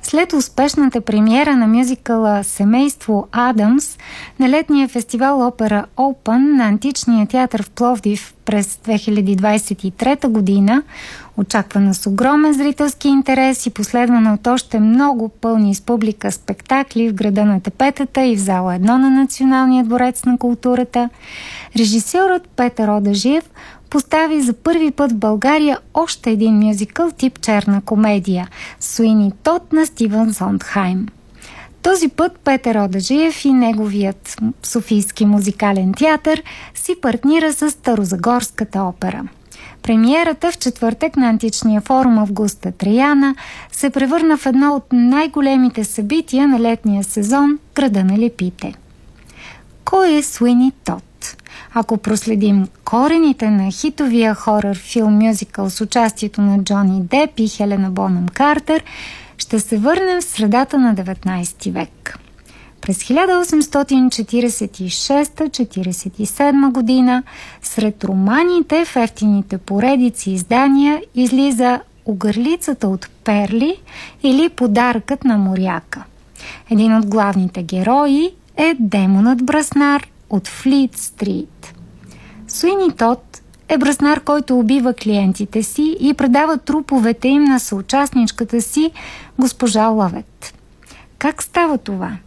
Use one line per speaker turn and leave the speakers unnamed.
След успешната премиера на мюзикъла «Семейство Адамс» на летния фестивал Опера Open на Античния театър в Пловдив през 2023 година, очаквана с огромен зрителски интерес и последвана от още много пълни с публика спектакли в града на тепетата и в зала 1 на Националния дворец на културата, режисьорът Петър Одаджиев постави за първи път в България още един мюзикъл тип черна комедия – Суини Тод на Стивън Сондхайм. Този път Петър Одаджиев и неговият Софийски музикален театър си партнира с Старозагорската опера. Премиерата в четвъртък на Античния форум Августа Траяна се превърна в едно от най-големите събития на летния сезон в града на лепите. Кой е Суини Тод? Ако проследим корените на хитовия хорър филм-мюзикъл с участието на Джони Деп и Хелена Бонъм Картер, ще се върнем в средата на 19 век. През 1846-47 година сред романите в ефтините поредици издания излиза Огърлицата от перли или Подаръкът на моряка. Един от главните герои е демонът Браснар от Флит Стрит. Суини Тод е браснар, който убива клиентите си и предава труповете им на съучастничката си, госпожа Лъвет. Как става това?